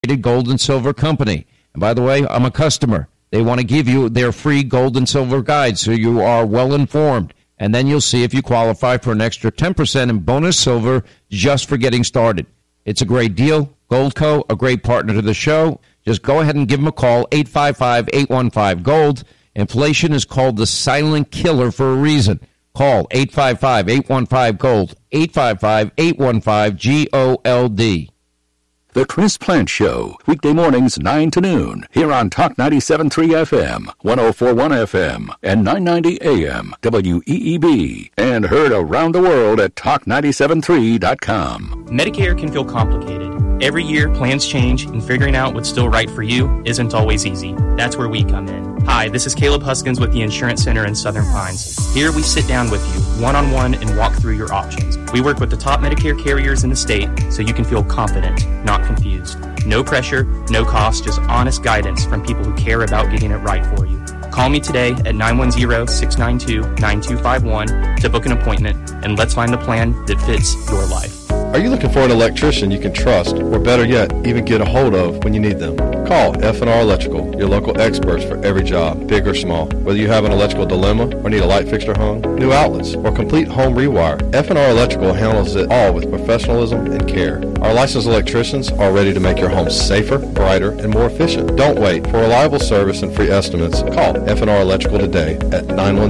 Gold and Silver Company. And by the way, I'm a customer. They want to give you their free gold and silver guide so you are well informed. And then you'll see if you qualify for an extra 10% in bonus silver just for getting started. It's a great deal. Goldco, a great partner to the show. Just go ahead and give them a call, 855-815-GOLD. Inflation is called the silent killer for a reason. Call 855-815-GOLD, 855-815-GOLD. The Chris Plant Show, weekday mornings 9 to noon, here on Talk 97.3 FM, 104.1 FM, and 990 AM, WEEB, and heard around the world at talk973.com. Medicare can feel complicated. Every year, plans change, and figuring out what's still right for you isn't always easy. That's where we come in. Hi, this is Caleb Huskins with the Insurance Center in Southern Pines. Here we sit down with you, one-on-one, and walk through your options. We work with the top Medicare carriers in the state so you can feel confident, not confused. No pressure, no cost, just honest guidance from people who care about getting it right for you. Call me today at 910-692-9251 to book an appointment, and let's find the plan that fits your life. Are you looking for an electrician you can trust, or better yet, even get a hold of when you need them? Call F&R Electrical, your local experts for every job, big or small. Whether you have an electrical dilemma or need a light fixture hung, new outlets, or complete home rewire, F&R Electrical handles it all with professionalism and care. Our licensed electricians are ready to make your home safer, brighter, and more efficient. Don't wait. For reliable service and free estimates, call F&R Electrical today at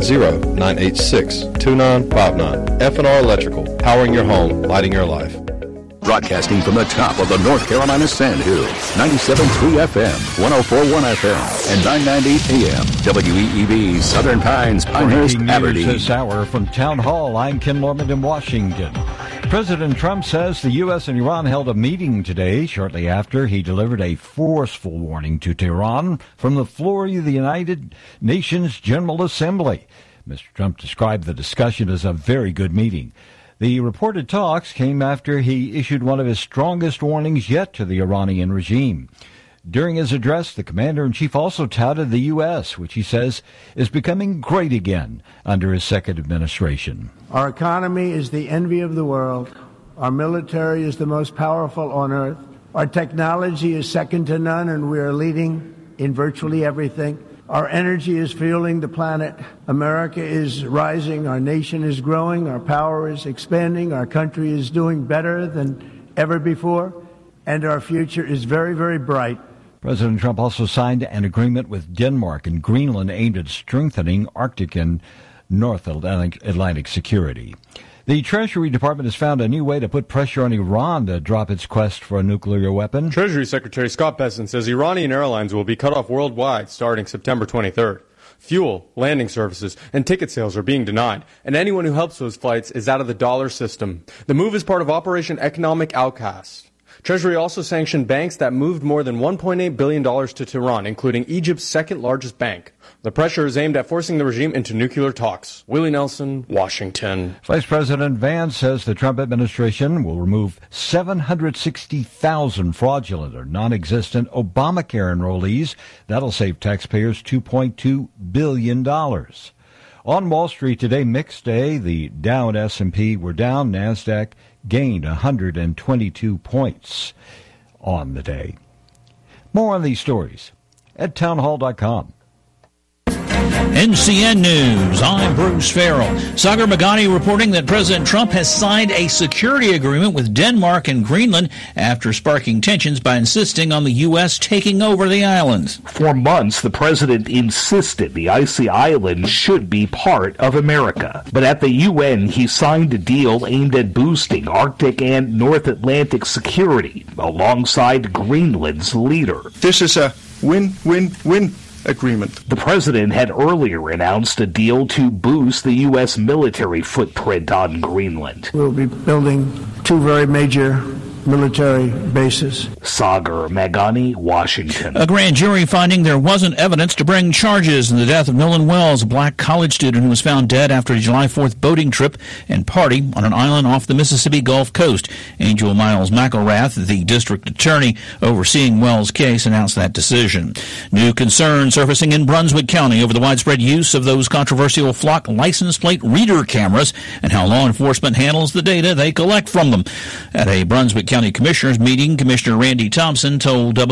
910-986-2959. F&R Electrical, powering your home, lighting your life. Broadcasting from the top of the North Carolina Sandhills, 97.3 FM, 104.1 FM, and 990 AM, WEEB, Southern Pines, Pinehurst, Aberdeen. This hour from Town Hall, I'm Ken Lorman in Washington. President Trump says the U.S. and Iran held a meeting today, shortly after he delivered a forceful warning to Tehran from the floor of the United Nations General Assembly. Mr. Trump described the discussion as a very good meeting. The reported talks came after he issued one of his strongest warnings yet to the Iranian regime. During his address, the commander-in-chief also touted the U.S., which he says is becoming great again under his second administration. Our economy is the envy of the world. Our military is the most powerful on earth. Our technology is second to none, and we are leading in virtually everything. Our energy is fueling the planet. America is rising. Our nation is growing. Our power is expanding. Our country is doing better than ever before. And our future is very, very bright. President Trump also signed an agreement with Denmark and Greenland aimed at strengthening Arctic and North Atlantic security. The Treasury Department has found a new way to put pressure on Iran to drop its quest for a nuclear weapon. Treasury Secretary Scott Bessent says Iranian airlines will be cut off worldwide starting September 23rd. Fuel, landing services, and ticket sales are being denied, and anyone who helps those flights is out of the dollar system. The move is part of Operation Economic Outcast. Treasury also sanctioned banks that moved more than $1.8 billion to Tehran, including Egypt's second largest bank. The pressure is aimed at forcing the regime into nuclear talks. Willie Nelson, Washington. Vice President Vance says the Trump administration will remove 760,000 fraudulent or non-existent Obamacare enrollees. That'll save taxpayers $2.2 billion. On Wall Street today, mixed day. The Dow and S&P were down. NASDAQ gained 122 points on the day. More on these stories at townhall.com. NCN News, I'm Bruce Farrell. Sagar Meghani reporting that President Trump has signed a security agreement with Denmark and Greenland after sparking tensions by insisting on the U.S. taking over the islands. For months, the president insisted the icy islands should be part of America. But at the UN, he signed a deal aimed at boosting Arctic and North Atlantic security alongside Greenland's leader. This is a win-win-win agreement. The president had earlier announced a deal to boost the U.S. military footprint on Greenland. We'll be building two very major military bases. Sagar Meghani, Washington. A grand jury finding there wasn't evidence to bring charges in the death of Nolan Wells, a black college student who was found dead after a July 4th boating trip and party on an island off the Mississippi Gulf Coast. Angel Miles McElrath, the district attorney overseeing Wells' case, announced that decision. New concern surfacing in Brunswick County over the widespread use of those controversial flock license plate reader cameras and how law enforcement handles the data they collect from them. At a Brunswick County Commissioners meeting, Commissioner Randy Thompson told